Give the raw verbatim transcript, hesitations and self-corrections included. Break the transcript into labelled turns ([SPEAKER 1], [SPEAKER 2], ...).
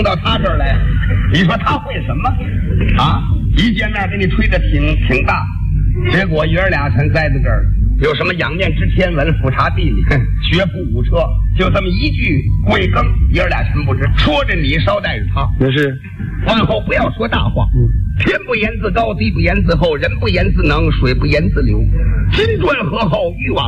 [SPEAKER 1] 弄到他这儿来，你说他会什么啊？一见面给你吹得挺挺大，结果爷儿俩全栽在这儿，有什么仰面知天文，俯察地理，学步舞车，就这么一句贵庚，爷儿俩全不知。说着你捎带着他，
[SPEAKER 2] 那是
[SPEAKER 1] 往后不要说大话。嗯，天不言自高，地不言自厚，人不言自能，水不言自流。金砖河后，欲往